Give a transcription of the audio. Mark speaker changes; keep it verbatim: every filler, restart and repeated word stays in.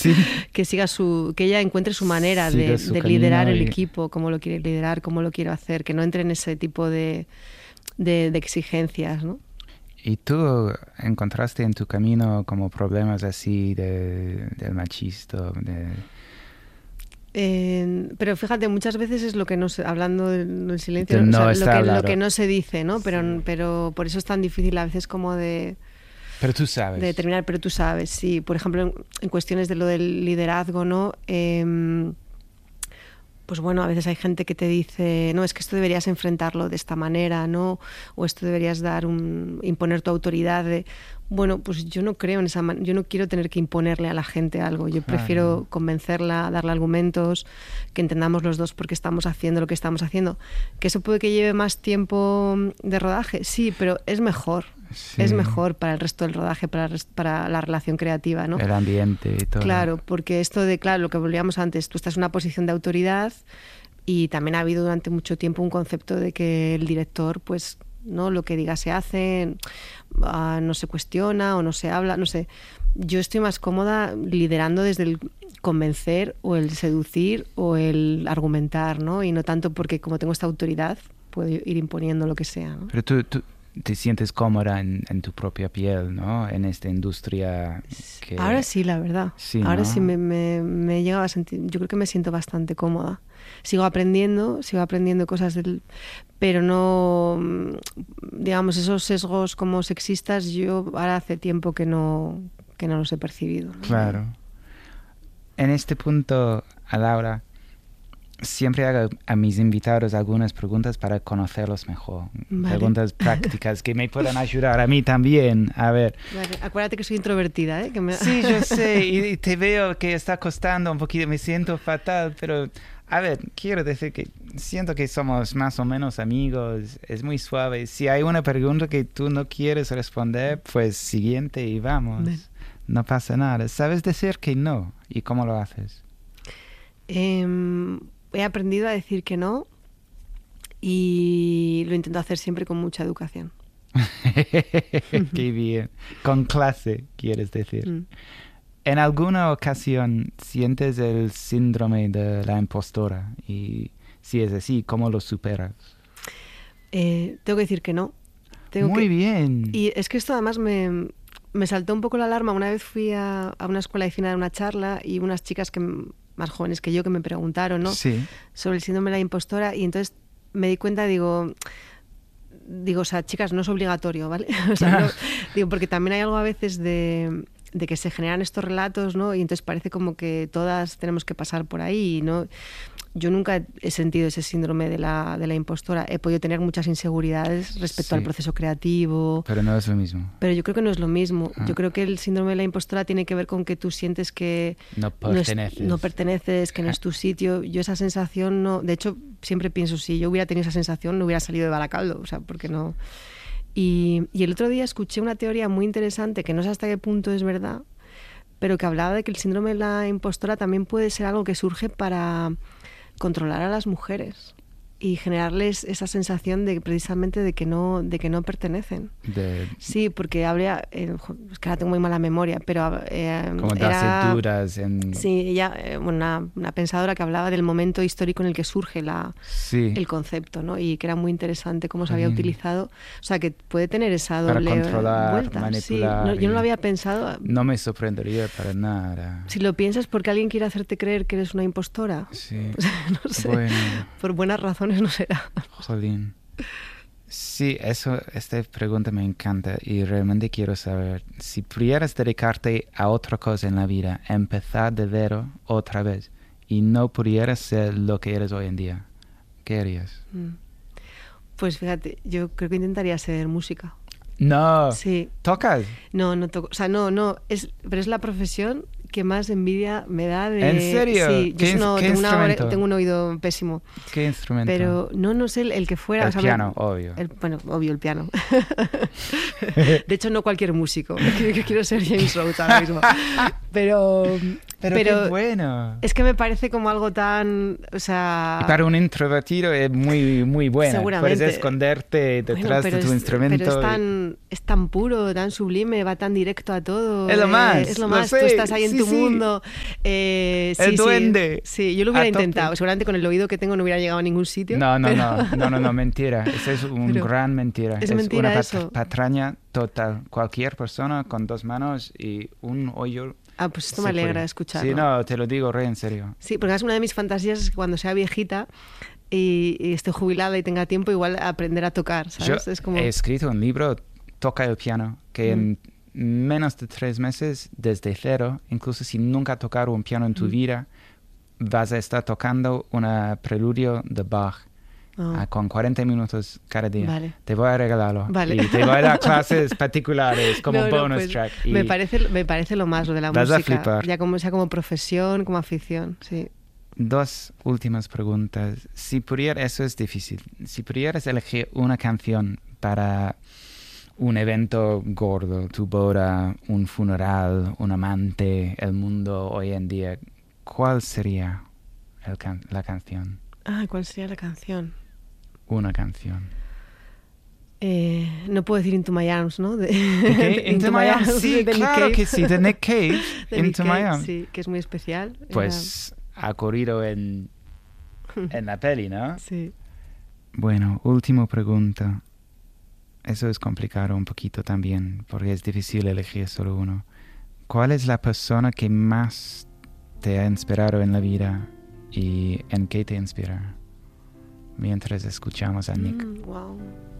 Speaker 1: Sí.
Speaker 2: Que siga su, que ella encuentre su manera
Speaker 1: Siga
Speaker 2: de,
Speaker 1: su
Speaker 2: de liderar el
Speaker 1: camino y-
Speaker 2: equipo, cómo lo quiere liderar, cómo lo quiere hacer, que no entre en ese tipo de, de, de exigencias, ¿no?
Speaker 1: ¿Y tú encontraste en tu camino como problemas así de, del machista? De...
Speaker 2: Eh, pero fíjate, muchas veces es lo que no se, hablando del, del silencio,
Speaker 1: De
Speaker 2: o
Speaker 1: no
Speaker 2: sea, lo,
Speaker 1: estar
Speaker 2: que,
Speaker 1: hablado.
Speaker 2: lo que no se dice, ¿no? Pero,
Speaker 1: Sí.
Speaker 2: pero por eso es tan difícil a veces como de,
Speaker 1: Pero tú sabes.
Speaker 2: de determinar, pero tú sabes, sí, por ejemplo, en, en cuestiones de lo del liderazgo, ¿no? Eh, pues bueno, a veces hay gente que te dice, no, es que esto deberías enfrentarlo de esta manera, ¿no? O esto deberías dar un, imponer tu autoridad. De, bueno, pues yo no creo en esa manera, yo no quiero tener que imponerle a la gente algo. Yo prefiero
Speaker 1: Claro.
Speaker 2: convencerla, darle argumentos, que entendamos los dos por qué estamos haciendo lo que estamos haciendo. ¿Que eso puede que lleve más tiempo de rodaje? Sí, pero es mejor.
Speaker 1: Sí.
Speaker 2: Es mejor para el resto del rodaje, para, el rest- para la relación creativa, ¿no?
Speaker 1: El ambiente y todo.
Speaker 2: Claro, porque esto de, claro, lo que volvíamos antes, tú estás en una posición de autoridad y también ha habido durante mucho tiempo un concepto de que el director, pues, no, lo que diga se hace, uh, no se cuestiona o no se habla, no sé. Yo estoy más cómoda liderando desde el convencer o el seducir o el argumentar, ¿no? Y no tanto porque como tengo esta autoridad puedo ir imponiendo lo que sea, ¿no?
Speaker 1: Pero tú, tú te sientes cómoda en, en tu propia piel, ¿no? En esta industria que...
Speaker 2: Ahora sí, la verdad.
Speaker 1: Sí,
Speaker 2: Ahora
Speaker 1: ¿no?
Speaker 2: sí me, me, me he llegado a sentir, yo creo que me siento bastante cómoda. Sigo aprendiendo, sigo aprendiendo cosas del... Pero no, digamos, esos sesgos como sexistas, yo ahora hace tiempo que no, que no los he percibido, ¿no?
Speaker 1: Claro. En este punto, a Laura, siempre hago a mis invitados algunas preguntas para conocerlos mejor.
Speaker 2: Vale.
Speaker 1: Preguntas prácticas que me puedan ayudar a mí también. A ver.
Speaker 2: Vale, acuérdate que soy introvertida, ¿eh? Que me...
Speaker 1: Sí, yo sé, y te veo que está costando un poquito, me siento fatal, pero a ver, quiero decir que siento que somos más o menos amigos, es muy suave. Si hay una pregunta que tú no quieres responder, pues siguiente y vamos.
Speaker 2: Ven.
Speaker 1: No pasa nada. ¿Sabes decir que no? ¿Y cómo lo haces?
Speaker 2: Eh, he aprendido a decir que no y lo intento hacer siempre con mucha educación.
Speaker 1: Qué bien. Con clase, quieres decir.
Speaker 2: Mm.
Speaker 1: ¿En alguna ocasión sientes el síndrome de la impostora? Y si es así, ¿cómo lo superas?
Speaker 2: Eh, tengo que decir que no. Tengo
Speaker 1: Muy
Speaker 2: que...
Speaker 1: bien.
Speaker 2: Y es que esto además me, me saltó un poco la alarma. Una vez fui a, a una escuela de cine a dar una charla y unas chicas que, más jóvenes que yo que me preguntaron, ¿no?
Speaker 1: Sí.
Speaker 2: Sobre el síndrome de la impostora y entonces me di cuenta, digo... Digo, o sea, chicas, no es obligatorio, ¿vale? O sea, no, digo, porque también hay algo a veces de, de que se generan estos relatos, ¿no? Y entonces parece como que todas tenemos que pasar por ahí, ¿no? Yo nunca he sentido ese síndrome de la, de la impostora. He podido tener muchas inseguridades respecto
Speaker 1: Sí.
Speaker 2: al proceso creativo.
Speaker 1: Pero no es lo mismo.
Speaker 2: Pero yo creo que no es lo mismo.
Speaker 1: Ah.
Speaker 2: Yo creo que el síndrome de la impostora tiene que ver con que tú sientes que
Speaker 1: No
Speaker 2: no, es-
Speaker 1: perteneces.
Speaker 2: no perteneces, que no es tu sitio. Yo esa sensación no... De hecho, siempre pienso, si yo hubiera tenido esa sensación, no hubiera salido de Baracaldo. O sea, porque no... Y, y el otro día escuché una teoría muy interesante, que no sé hasta qué punto es verdad, pero que hablaba de que el síndrome de la impostora también puede ser algo que surge para controlar a las mujeres y generarles esa sensación de precisamente de que no de que no pertenecen.
Speaker 1: De,
Speaker 2: Sí, porque habría eh, jo, es que ahora tengo muy mala memoria, pero eh,
Speaker 1: como
Speaker 2: era
Speaker 1: darse duras en...
Speaker 2: sí, ella eh, bueno, una, una pensadora que hablaba del momento histórico en el que surge la
Speaker 1: Sí.
Speaker 2: el concepto, ¿no? Y que era muy interesante cómo se había
Speaker 1: Mm.
Speaker 2: utilizado, o sea, que puede tener esa
Speaker 1: Para
Speaker 2: doble
Speaker 1: controlar,
Speaker 2: vuelta.
Speaker 1: manipular
Speaker 2: Sí, no, yo no
Speaker 1: y-
Speaker 2: lo había pensado.
Speaker 1: No me sorprendería para nada.
Speaker 2: Si lo piensas, porque alguien quiere hacerte creer que eres una impostora.
Speaker 1: Sí.
Speaker 2: No sé.
Speaker 1: Bueno,
Speaker 2: Por buenas razones no será.
Speaker 1: jolín. Sí, eso, esta pregunta me encanta y realmente quiero saber, si pudieras dedicarte a otra cosa en la vida, empezar de cero otra vez, y no pudieras ser lo que eres hoy en día, ¿qué harías?
Speaker 2: Mm. Pues fíjate, yo creo que intentaría ser música.
Speaker 1: No,
Speaker 2: Sí.
Speaker 1: ¿tocas?
Speaker 2: No, no toco. O sea, no, no. Es, pero es la profesión que más envidia me da de...
Speaker 1: ¿En serio?
Speaker 2: Sí, yo
Speaker 1: ¿Qué,
Speaker 2: no,
Speaker 1: qué
Speaker 2: tengo, una ore-
Speaker 1: instrumento?
Speaker 2: tengo un oído pésimo.
Speaker 1: ¿Qué instrumento?
Speaker 2: Pero no, no sé el, el que fuera.
Speaker 1: El
Speaker 2: o sea,
Speaker 1: piano,
Speaker 2: me-
Speaker 1: obvio.
Speaker 2: el- bueno, obvio, el piano. De hecho, no cualquier músico. Yo yo quiero ser James Rhodes ahora mismo. Pero...
Speaker 1: Pero, qué bueno.
Speaker 2: Es que me parece como algo tan... O sea...
Speaker 1: Y para un introvertido es muy, muy bueno.
Speaker 2: Seguramente.
Speaker 1: Puedes esconderte
Speaker 2: Bueno,
Speaker 1: detrás
Speaker 2: pero
Speaker 1: de tu
Speaker 2: es-
Speaker 1: instrumento.
Speaker 2: Pero es
Speaker 1: y-
Speaker 2: tan, es tan puro, tan sublime, va tan directo a todo.
Speaker 1: Es lo
Speaker 2: eh,
Speaker 1: más,
Speaker 2: Es lo
Speaker 1: lo
Speaker 2: más,
Speaker 1: sé,
Speaker 2: tú estás ahí en
Speaker 1: sí,
Speaker 2: tu
Speaker 1: sí.
Speaker 2: mundo. Eh, sí,
Speaker 1: ¡El duende!
Speaker 2: Sí, sí, yo lo hubiera
Speaker 1: A tope.
Speaker 2: intentado. Seguramente con el oído que tengo no hubiera llegado a ningún sitio.
Speaker 1: No, no,
Speaker 2: pero...
Speaker 1: no, no, no, no, mentira. Eso es un
Speaker 2: Pero
Speaker 1: gran mentira.
Speaker 2: es
Speaker 1: Es
Speaker 2: mentira
Speaker 1: una pat-
Speaker 2: eso.
Speaker 1: patraña total. Cualquier persona con dos manos y un hoyo.
Speaker 2: Ah, pues esto
Speaker 1: se
Speaker 2: me alegra
Speaker 1: puede.
Speaker 2: escucharlo.
Speaker 1: Sí, no, te lo digo re en serio.
Speaker 2: Sí, porque es una de mis fantasías es que cuando sea viejita y, y esté jubilada y tenga tiempo, igual aprender a tocar, ¿sabes?
Speaker 1: Yo
Speaker 2: es como...
Speaker 1: he escrito un libro, Toca el piano, que
Speaker 2: Mm.
Speaker 1: en menos de tres meses, desde cero, incluso si nunca has tocado un piano en tu
Speaker 2: Mm.
Speaker 1: vida, vas a estar tocando un preludio de Bach.
Speaker 2: Oh.
Speaker 1: Ah, con cuarenta minutos cada día.
Speaker 2: Vale.
Speaker 1: Te voy a regalarlo.
Speaker 2: Vale.
Speaker 1: Y te voy a dar clases particulares como
Speaker 2: No, no,
Speaker 1: bonus
Speaker 2: pues,
Speaker 1: track. Y
Speaker 2: me, parece, me parece lo más, lo de la
Speaker 1: vas a
Speaker 2: música.
Speaker 1: flipar.
Speaker 2: Ya como sea como profesión, como afición, sí.
Speaker 1: Dos últimas preguntas. Si pudieras, eso es difícil. Si pudieras elegir una canción para un evento gordo, tu boda, un funeral, un amante, el mundo hoy en día, ¿cuál sería el can- la canción?
Speaker 2: Ah, ¿cuál sería la canción?
Speaker 1: Una canción.
Speaker 2: Eh, no puedo decir Into My Arms, ¿no? De,
Speaker 1: Okay, Into My Arms. Sí,
Speaker 2: de Nick
Speaker 1: claro
Speaker 2: Cave.
Speaker 1: que sí, de Nick Cave.
Speaker 2: De Nick
Speaker 1: Into
Speaker 2: Cave,
Speaker 1: My Arms.
Speaker 2: sí, que es muy especial.
Speaker 1: Pues ha corrido en, en la peli, ¿no?
Speaker 2: Era- sí.
Speaker 1: Bueno, última pregunta. Eso es complicado un poquito también, porque es difícil elegir solo uno. ¿Cuál es la persona que más te ha inspirado en la vida y en qué te inspira? Mientras escuchamos a Nick.
Speaker 2: Mm, wow.